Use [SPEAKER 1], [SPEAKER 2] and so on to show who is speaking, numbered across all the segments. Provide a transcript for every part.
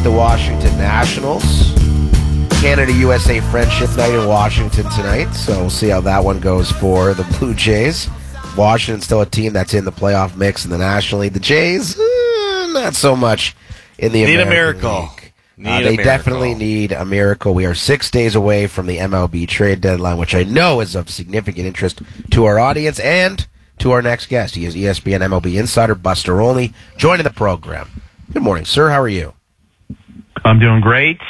[SPEAKER 1] the Washington Nationals. Canada-USA Friendship Night in Washington tonight, so we'll see how that one goes for the Blue Jays. Washington's still a team that's in the playoff mix in the National League. The Jays, not so much in the American League. They definitely need a miracle. We are 6 days away from the MLB trade deadline, which I know is of significant interest to our audience and to our next guest. He is ESPN MLB insider Buster Olney, joining the program. Good morning, sir. How are you?
[SPEAKER 2] I'm doing great.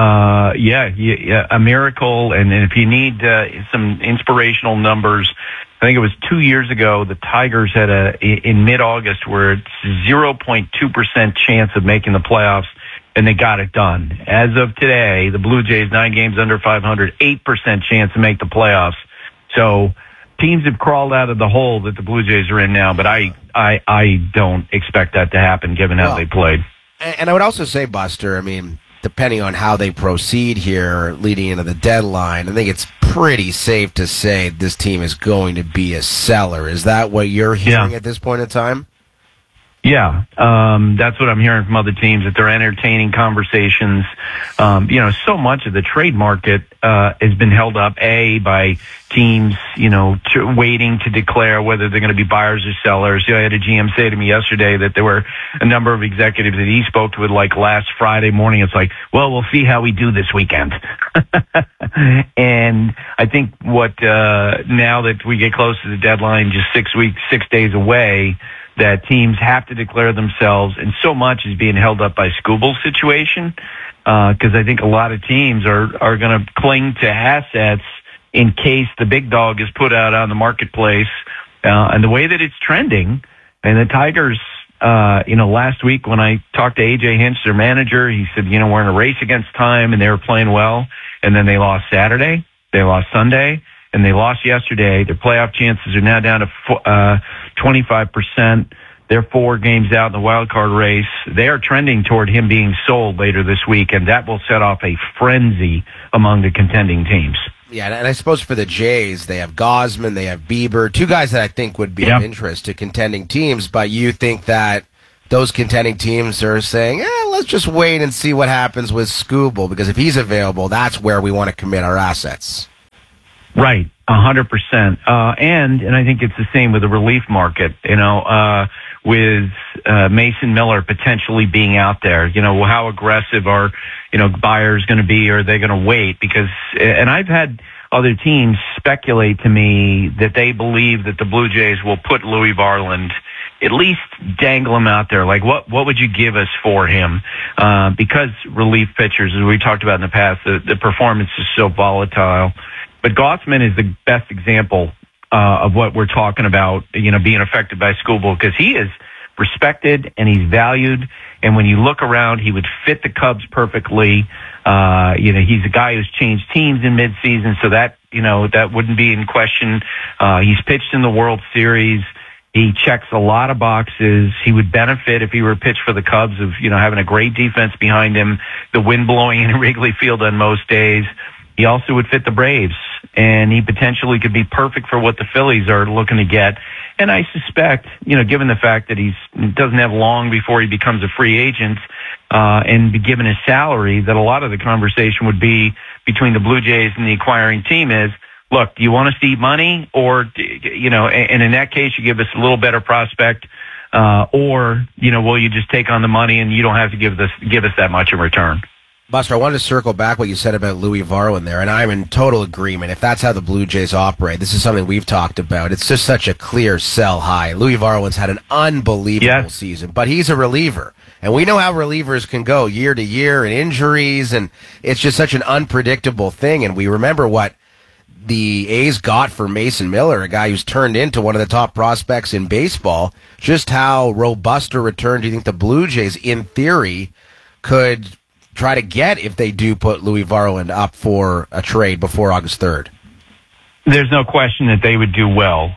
[SPEAKER 2] A miracle. And if you need some inspirational numbers, I think it was 2 years ago, the Tigers had in mid-August where it's 0.2% chance of making the playoffs, and they got it done. As of today, the Blue Jays, 9 games under 500, 8% chance to make the playoffs. So teams have crawled out of the hole that the Blue Jays are in now, but I don't expect that to happen given how they played.
[SPEAKER 1] And I would also say, Buster, I mean, depending on how they proceed here leading into the deadline, I think it's pretty safe to say this team is going to be a seller. Is that what you're hearing at this point in time?
[SPEAKER 2] Yeah, that's what I'm hearing from other teams, that they're entertaining conversations. So much of the trade market has been held up, by teams, waiting to declare whether they're going to be buyers or sellers. I had a GM say to me yesterday that there were a number of executives that he spoke to like last Friday morning. It's like, well, we'll see how we do this weekend. And I think now that we get close to the deadline, just 6 days away, that teams have to declare themselves, and so much is being held up by Skubal's situation, because I think a lot of teams are going to cling to assets in case the big dog is put out on the marketplace. And the way that it's trending, and the Tigers, last week when I talked to A.J. Hinch, their manager, he said, we're in a race against time, and they were playing well, and then they lost Saturday, they lost Sunday, and they lost yesterday. Their playoff chances are now down to 25%. They're 4 games out in the wild card race. They are trending toward him being sold later this week, and that will set off a frenzy among the contending teams.
[SPEAKER 1] Yeah, and I suppose for the Jays, they have Gausman, they have Bieber, 2 guys that I think would be of interest to contending teams, but you think that those contending teams are saying, let's just wait and see what happens with Skubal, because if he's available, that's where we want to commit our assets.
[SPEAKER 2] Right, 100%. And I think it's the same with the relief market, with Mason Miller potentially being out there. How aggressive are, buyers going to be, or are they going to wait? And I've had other teams speculate to me that they believe that the Blue Jays will put Louis Varland, at least dangle him out there. Like, what would you give us for him? Because relief pitchers, as we talked about in the past, the performance is so volatile. But Gausman is the best example of what we're talking about, being affected by Skubal, because he is respected and he's valued. And when you look around, he would fit the Cubs perfectly. He's a guy who's changed teams in midseason, so that wouldn't be in question. He's pitched in the World Series. He checks a lot of boxes. He would benefit if he were pitched for the Cubs of, having a great defense behind him, the wind blowing in Wrigley Field on most days. He also would fit the Braves, and he potentially could be perfect for what the Phillies are looking to get. And I suspect, given the fact that he doesn't have long before he becomes a free agent, and be given his salary, that a lot of the conversation would be between the Blue Jays and the acquiring team is, look, do you want to see money, or, and in that case, you give us a little better prospect, or, will you just take on the money and you don't have to give us that much in return?
[SPEAKER 1] Buster, I wanted to circle back what you said about Louis Varland there, and I'm in total agreement. If that's how the Blue Jays operate, this is something we've talked about. It's just such a clear sell high. Louis Varland's had an unbelievable season, but he's a reliever. And we know how relievers can go year to year and injuries, and it's just such an unpredictable thing. And we remember what the A's got for Mason Miller, a guy who's turned into one of the top prospects in baseball. Just how robust a return do you think the Blue Jays, in theory, could try to get if they do put Louis Varland up for a trade before August 3rd?
[SPEAKER 2] There's no question that they would do well,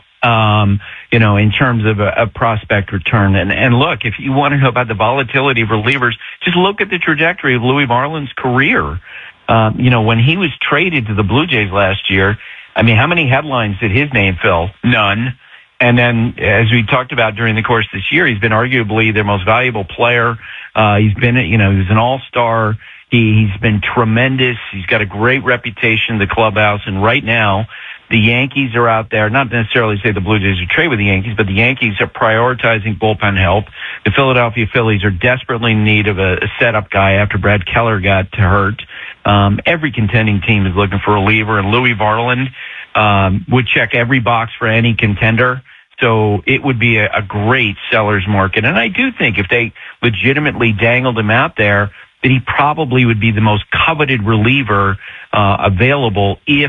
[SPEAKER 2] in terms of a prospect return. And look, if you want to know about the volatility of relievers, just look at the trajectory of Louis Varland's career. When he was traded to the Blue Jays last year, how many headlines did his name fill? None. And then, as we talked about during the course of this year, he's been arguably their most valuable player. He's been, he was an all-star. He's been tremendous. He's got a great reputation in the clubhouse. And right now, the Yankees are out there, not necessarily say the Blue Jays are trade with the Yankees, but the Yankees are prioritizing bullpen help. The Philadelphia Phillies are desperately in need of a setup guy after Brad Keller got hurt. Every contending team is looking for a reliever, and Louis Varland would check every box for any contender. So it would be a great seller's market. And I do think if they legitimately dangled him out there, that he probably would be the most coveted reliever available if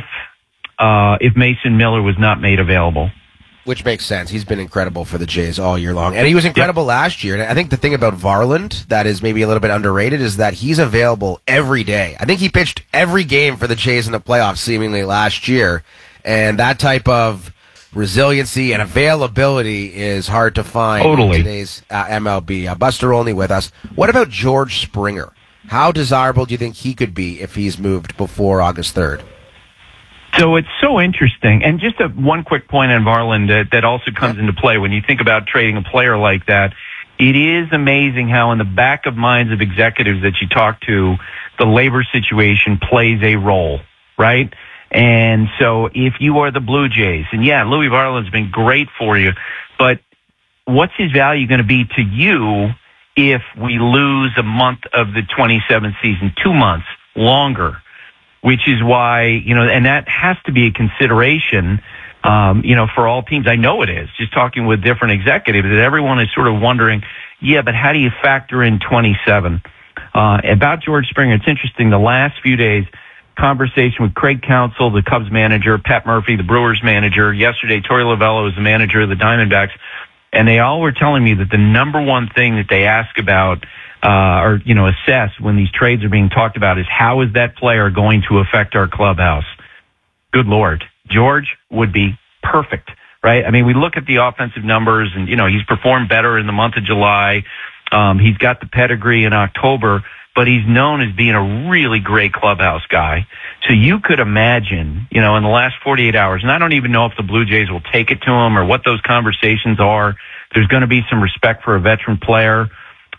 [SPEAKER 2] Mason Miller was not made available.
[SPEAKER 1] Which makes sense. He's been incredible for the Jays all year long. And he was incredible last year. And I think the thing about Varland that is maybe a little bit underrated is that he's available every day. I think he pitched every game for the Jays in the playoffs seemingly last year. And that type of resiliency and availability is hard to find in today's MLB. Buster Olney with us. What about George Springer? How desirable do you think he could be if he's moved before August 3rd?
[SPEAKER 2] So it's so interesting. And just one quick point on Varland that also comes into play when you think about trading a player like that. It is amazing how in the back of minds of executives that you talk to, the labor situation plays a role, right? And so if you are the Blue Jays, and Louis Varland's been great for you, but what's his value going to be to you if we lose a month of the 27th season, 2 months longer? Which is why, and that has to be a consideration, for all teams. I know it is, just talking with different executives, that everyone is sort of wondering, but how do you factor in 27? About George Springer, it's interesting, the last few days, conversation with Craig Counsell, the Cubs manager, Pat Murphy, the Brewers manager, yesterday, Torey Lovullo is the manager of the Diamondbacks, and they all were telling me that the number one thing that they ask about assess when these trades are being talked about is how is that player going to affect our clubhouse? Good Lord. George would be perfect, right? I mean, we look at the offensive numbers and, he's performed better in the month of July. He's got the pedigree in October, but he's known as being a really great clubhouse guy. So you could imagine, in the last 48 hours, and I don't even know if the Blue Jays will take it to him or what those conversations are. There's going to be some respect for a veteran player.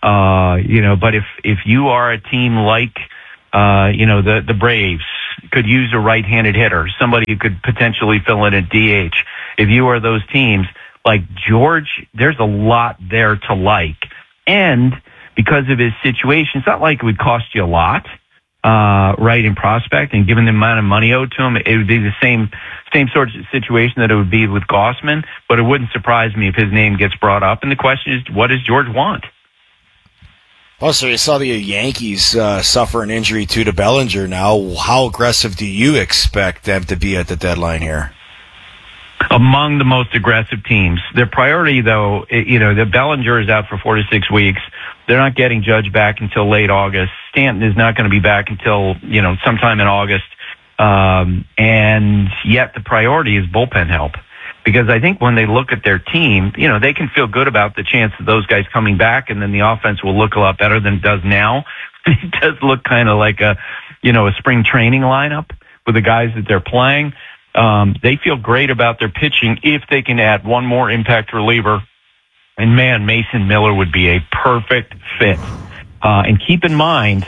[SPEAKER 2] But if you are a team like, the Braves could use a right-handed hitter, somebody who could potentially fill in at DH. If you are those teams like George, there's a lot there to like. And because of his situation, it's not like it would cost you a lot, right, in prospect, and given the amount of money owed to him, it would be the same sort of situation that it would be with Gausman, but it wouldn't surprise me if his name gets brought up. And the question is, what does George want?
[SPEAKER 3] Also, you saw the Yankees suffer an injury to Bellinger now. How aggressive do you expect them to be at the deadline here?
[SPEAKER 2] Among the most aggressive teams. Their priority, though, the Bellinger is out for 4 to 6 weeks. They're not getting Judge back until late August. Stanton is not going to be back until, sometime in August. And yet the priority is bullpen help. Because I think when they look at their team, they can feel good about the chance of those guys coming back, and then the offense will look a lot better than it does now. It does look kind of like a spring training lineup with the guys that they're playing. They feel great about their pitching if they can add one more impact reliever. And man, Mason Miller would be a perfect fit. And keep in mind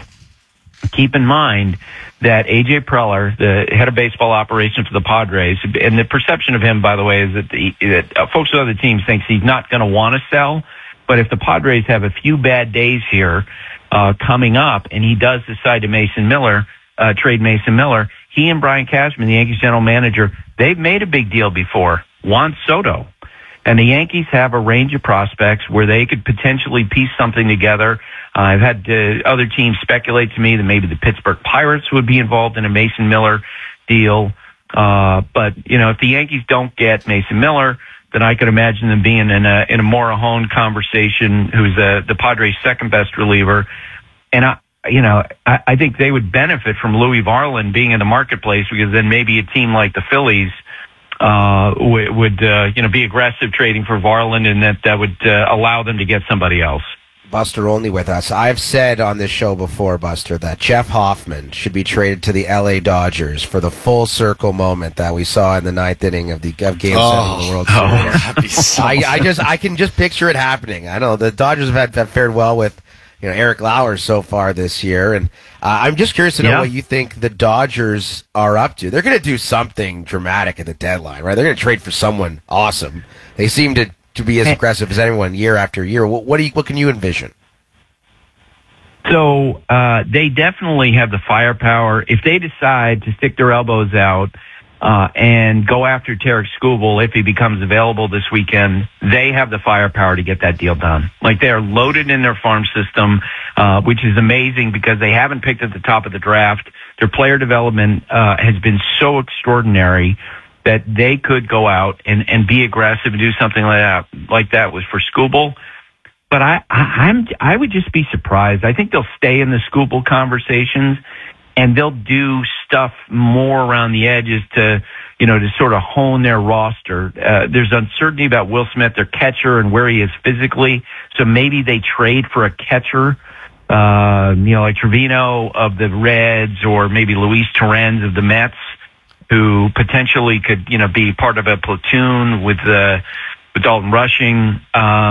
[SPEAKER 2] that A.J. Preller, the head of baseball operations for the Padres, and the perception of him, by the way, is that folks with other teams thinks he's not going to want to sell. But if the Padres have a few bad days here coming up, and he does decide to trade Mason Miller, he and Brian Cashman, the Yankees general manager, they've made a big deal before. Juan Soto. And the Yankees have a range of prospects where they could potentially piece something together. I've had other teams speculate to me that maybe the Pittsburgh Pirates would be involved in a Mason Miller deal. But if the Yankees don't get Mason Miller, then I could imagine them being in a Morejon conversation, who's the Padres' second best reliever. And I think they would benefit from Louis Varland being in the marketplace, because then maybe a team like the Phillies would be aggressive trading for Varland, and that would allow them to get somebody else.
[SPEAKER 1] Buster Olney with us. I've said on this show before, Buster, that Jeff Hoffman should be traded to the LA Dodgers for the full circle moment that we saw in the ninth inning of Game 7 of the World Series.
[SPEAKER 3] That'd be so
[SPEAKER 1] I can just picture it happening. I know the Dodgers have fared well with Eric Lauer so far this year. And I'm just curious to know what you think the Dodgers are up to. They're going to do something dramatic at the deadline, right? They're going to trade for someone awesome. They seem to be as aggressive as anyone year after year. What can you envision?
[SPEAKER 2] So they definitely have the firepower. If they decide to stick their elbows out and go after Tarik Skubal if he becomes available this weekend, they have the firepower to get that deal done. Like, they are loaded in their farm system, which is amazing because they haven't picked at the top of the draft. Their player development has been so extraordinary that they could go out and be aggressive and do something like that was for Skubal. But I would just be surprised. I think they'll stay in the Skubal conversations, and they'll do stuff more around the edges to sort of hone their roster. There's uncertainty about Will Smith, their catcher, and where he is physically. So maybe they trade for a catcher, like Trevino of the Reds, or maybe Luis Torrens of the Mets, who potentially could, be part of a platoon with Dalton Rushing.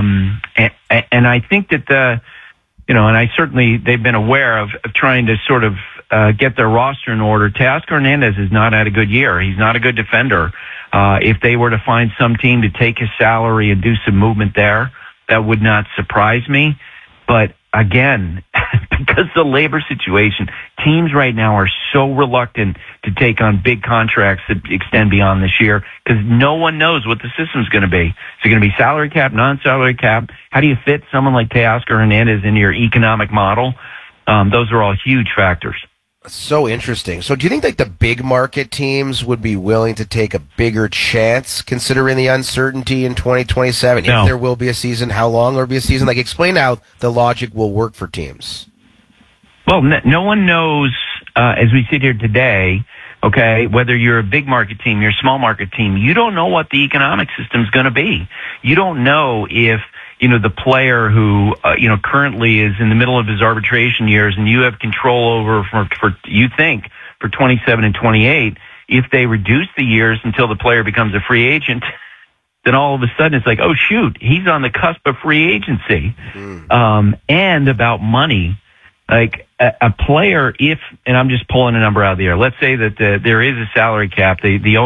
[SPEAKER 2] And I think that they've been aware of trying to sort of get their roster in order. Teoscar Hernandez has not had a good year. He's not a good defender. If they were to find some team to take his salary and do some movement there, that would not surprise me. But again, because the labor situation, teams right now are so reluctant to take on big contracts that extend beyond this year because no one knows what the system's going to be. Is it going to be salary cap, non-salary cap? How do you fit someone like Teoscar Hernandez into your economic model? Those are all huge factors.
[SPEAKER 1] So interesting. So do you think the big market teams would be willing to take a bigger chance considering the uncertainty in 2027?
[SPEAKER 2] No.
[SPEAKER 1] If there will be a season, how long there will be a season? Explain how the logic will work for teams.
[SPEAKER 2] Well, no one knows, as we sit here today, okay, whether you're a big market team, you're a small market team, you don't know what the economic system's going to be. You don't know if the player who, currently is in the middle of his arbitration years and you have control over for 27 and 28, if they reduce the years until the player becomes a free agent, then all of a sudden it's like, oh shoot, he's on the cusp of free agency. And about money, like a player, and I'm just pulling a number out of the air, let's say that there is a salary cap, the